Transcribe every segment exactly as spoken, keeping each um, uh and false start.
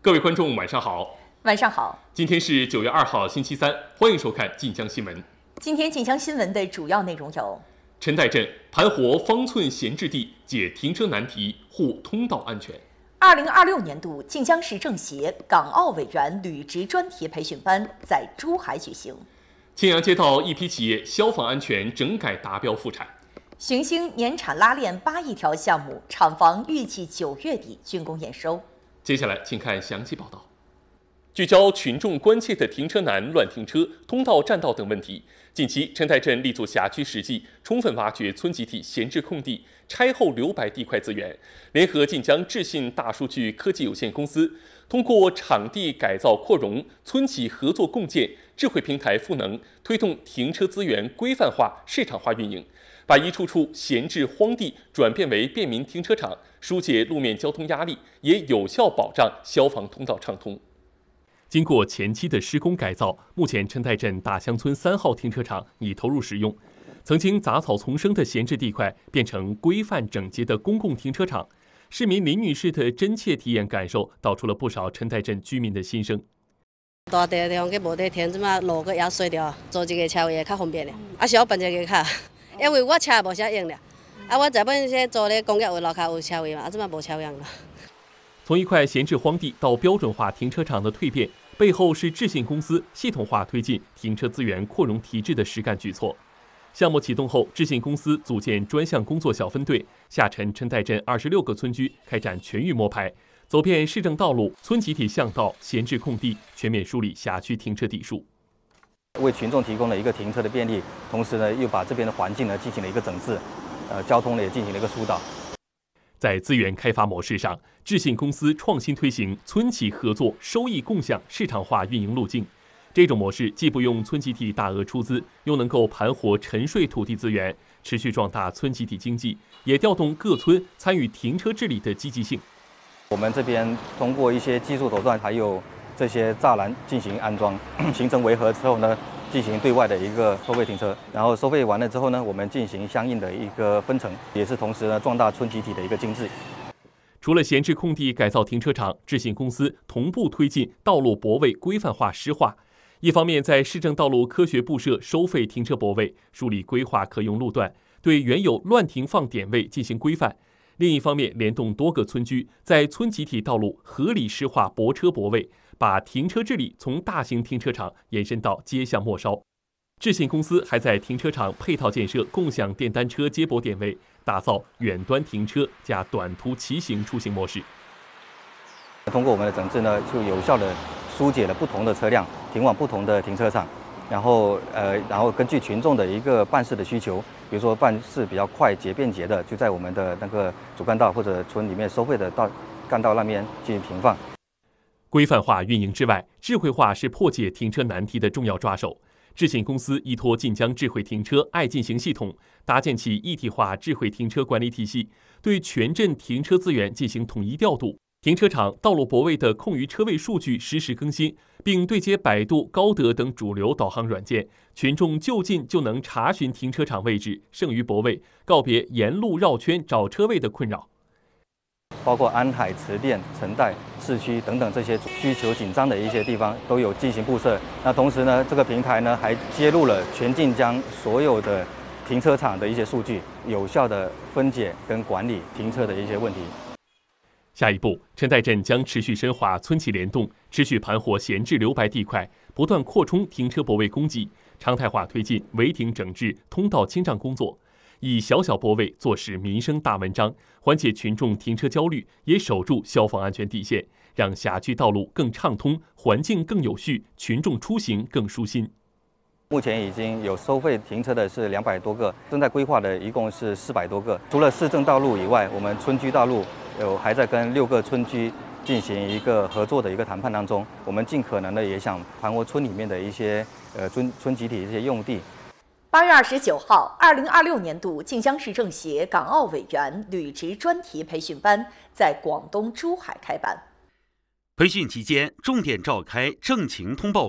各位观众，晚上好。 晚上好。 今天是九月二号，星期三，欢迎收看晋江新闻。 今天晋江新闻的主要内容有： 陈代镇盘活方寸闲置地，解停车难题，护通道安全。 二零二六年度晋江市政协港澳委员履职专题培训班在珠海举行。 青阳街道一批企业消防安全整改达标复产。 寻星年产拉链八亿条项目厂房预计九月底竣工验收。 接下来请看详细报道。聚焦群众关切的停车难、乱停车、通道占道等问题。近期，陈代镇立足辖区实际，充分挖掘村集体闲置空地、拆后留白地块资源，联合晋江智信大数据科技有限公司，通过场地改造扩容、村企合作共建、智慧平台赋能，推动停车资源规范化、市场化运营，把一处处闲置荒地转变为便民停车场，疏解路面交通压力，也有效保障消防通道畅通。经过前期的施工改造，目前陈代镇大乡村三号停车场已投入使用。曾经杂草丛生的闲置地块变成规范整洁的公共停车场。市民林女士的真切体验感受，道出了不少陈代镇居民的心声。 大地地方佮无地停，即马路佮压碎掉，租一个车位会较方便咧。啊，是我办一个卡，因为我车无啥用咧。啊，我在本些租咧工业位楼下有车位嘛，啊，即马无车用了。 从一块闲置荒地到标准化停车场的蜕变，背后是智信公司系统化推进停车资源扩容提质的实干举措。项目启动后，智信公司组建专项工作小分队，下沉陈代镇二十六个村居，开展全域摸排，走遍市政道路、村集体巷道、闲置空地，全面梳理辖区停车底数， 为群众提供了一个停车的便利，同时呢，又把这边的环境呢进行了一个整治，呃，交通呢也进行了一个疏导。 在资源开发模式上，智信公司创新推行村企合作、收益共享市场化运营路径。这种模式既不用村集体大额出资，又能够盘活沉睡土地资源，持续壮大村集体经济，也调动各村参与停车治理的积极性。 我们这边通过一些技术手段，还有这些栅栏进行安装，形成围合之后呢，进行对外的一个收费停车，然后收费完了之后呢，我们进行相应的一个分成，也是同时呢壮大村集体的一个经济。 除了闲置空地改造停车场，智信公司同步推进道路泊位规范化施化。一方面，在市政道路科学布设收费停车泊位，梳理规划可用路段，对原有乱停放点位进行规范；另一方面，联动多个村居，在村集体道路合理施划泊车泊位，把停车治理从大型停车场延伸到街巷末梢。智信公司还在停车场配套建设共享电单车接驳点位，打造远端停车加短途骑行出行模式。 通过我们的整治呢，就有效的疏解了不同的车辆停往不同的停车场，然后呃，然后根据群众的一个办事的需求，比如说办事比较快捷便捷的，就在我们的那个主干道或者村里面收费的道干道那边进行停放。 规范化运营之外，智慧化是破解停车难题的重要抓手。智信公司依托晋江智慧停车爱进行系统，搭建起一体化智慧停车管理体系，对全镇停车资源进行统一调度。停车场、道路泊位的空余车位数据实时更新，并对接百度、高德等主流导航软件，群众就近就能查询停车场位置、剩余泊位，告别沿路绕圈找车位的困扰。 包括安海、池店、城代、市区等等这些需求紧张的一些地方都有进行布设。那同时呢，这个平台呢还揭露了全晋江所有的停车场的一些数据，有效的分解跟管理停车的一些问题。 下一步，陈代镇将持续深化村企联动，持续盘活闲置留白地块，不断扩充停车泊位供给，常态化推进违停整治、通道清障工作。以小小泊位坐实民生大文章，缓解群众停车焦虑，也守住消防安全底线，让辖区道路更畅通，环境更有序，群众出行更舒心。 目前已经有收费停车的是两百多个，正在规划的一共是四百多个。除了市政道路以外，我们村居道路有还在跟六个村居进行一个合作的一个谈判当中。我们尽可能的也想盘活村里面的一些呃村村集体一些用地。 八月二十九号，二零二六年度晋江市政协港澳委员履职专题培训班在广东珠海开办。 培训期间，重点召开政情通报会、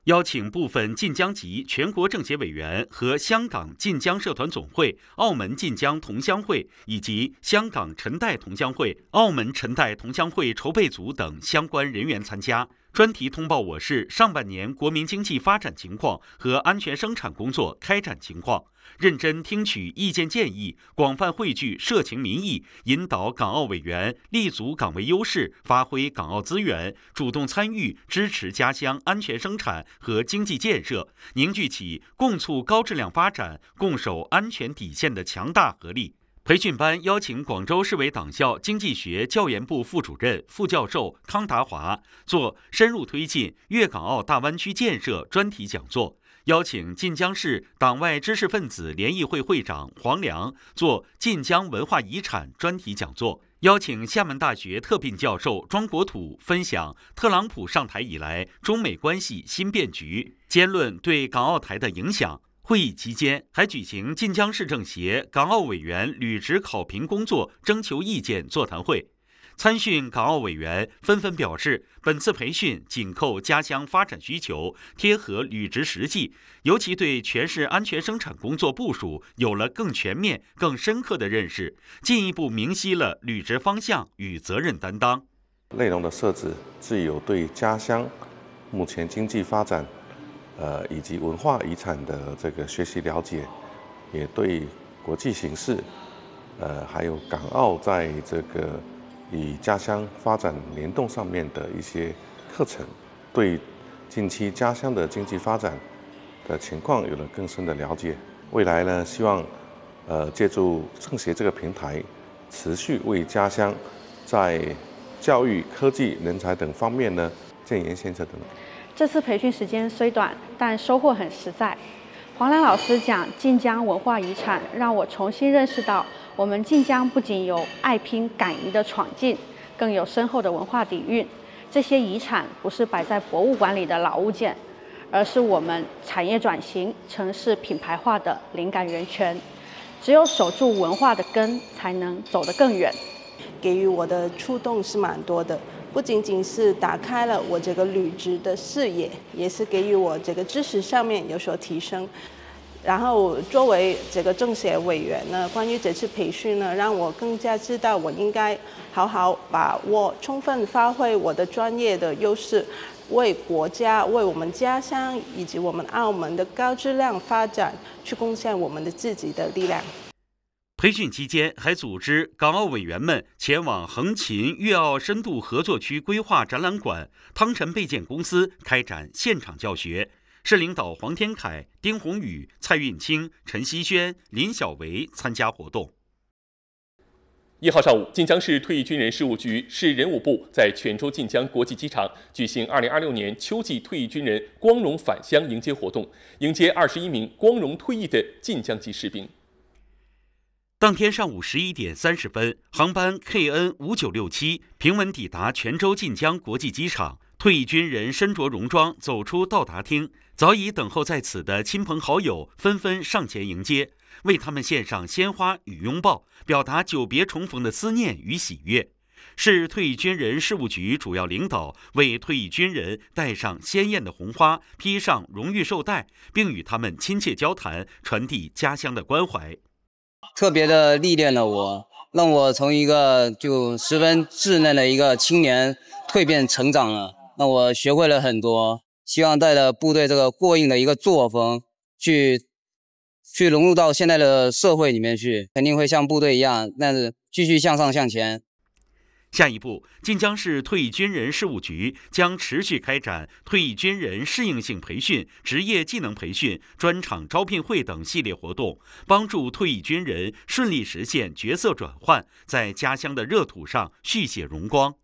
邀请部分晋江籍全国政协委员和香港晋江社团总会、澳门晋江同乡会以及香港陈代同乡会、澳门陈代同乡会筹备组等相关人员参加。专题通报我市上半年国民经济发展情况和安全生产工作开展情况，认真听取意见建议，广泛汇聚社情民意，引导港澳委员立足岗位优势，发挥港澳资源，主动参与支持家乡安全生产和经济建设，凝聚起共促高质量发展、共守安全底线的强大合力。培训班邀请广州市委党校经济学教研部副主任、副教授康达华做深入推进粤港澳大湾区建设专题讲座，邀请晋江市党外知识分子联谊会会长黄良做晋江文化遗产专题讲座，邀请厦门大学特聘教授庄国土分享特朗普上台以来中美关系新变局，兼论对港澳台的影响。会议期间，还举行晋江市政协港澳委员履职考评工作征求意见座谈会。参训港澳委员纷纷表示，本次培训紧扣家乡发展需求，贴合履职实际，尤其对全市安全生产工作部署有了更全面、更深刻的认识，进一步明晰了履职方向与责任担当。 内容的设置既有对家乡目前经济发展呃，以及文化遗产的这个学习了解，也对国际形势，呃，还有港澳在这个与家乡发展联动上面的一些课程，对近期家乡的经济发展的情况有了更深的了解。未来呢，希望呃借助政协这个平台，持续为家乡在教育、科技、人才等方面呢建言献策等等。 这次培训时间虽短，但收获很实在。黄良老师讲晋江文化遗产，让我重新认识到，我们晋江不仅有爱拼敢于的闯劲，更有深厚的文化底蕴。这些遗产不是摆在博物馆里的老物件，而是我们产业转型、城市品牌化的灵感源泉。只有守住文化的根，才能走得更远。 给予我的触动是蛮多的。不仅仅是打开了我这个履职的视野，也是给予我这个知识上面有所提升。然后作为这个政协委员呢，关于这次培训呢，让我更加知道我应该好好把握、充分发挥我的专业的优势，为国家、为我们家乡以及我们澳门的高质量发展去贡献我们的自己的力量。 培训期间，还组织港澳委员们前往横琴粤澳深度合作区规划展览馆、汤臣倍健公司开展现场教学。市领导黄天凯、丁宏宇、蔡运清、陈希轩、林小维参加活动。 一号上午，晋江市退役军人事务局、市人武部在泉州晋江国际机场举行二零二六年秋季退役军人光荣返乡迎接活动，迎接二十一名光荣退役的晋江籍士兵。 当天上午十一点三十分，航班 K N 五九六七平稳抵达泉州晋江国际机场。退役军人身着戎装走出到达厅，早已等候在此的亲朋好友纷纷上前迎接，为他们献上鲜花与拥抱，表达久别重逢的思念与喜悦。市退役军人事务局主要领导为退役军人戴上鲜艳的红花，披上荣誉绶带，并与他们亲切交谈，传递家乡的关怀。 特别的历练了我，让我从一个就十分稚嫩的一个青年蜕变成长了，让我学会了很多。希望带着部队这个过硬的一个作风，去去融入到现在的社会里面去，肯定会像部队一样，但是继续向上向前。 下一步，晋江市退役军人事务局将持续开展退役军人适应性培训、职业技能培训、专场招聘会等系列活动，帮助退役军人顺利实现角色转换，在家乡的热土上续写荣光。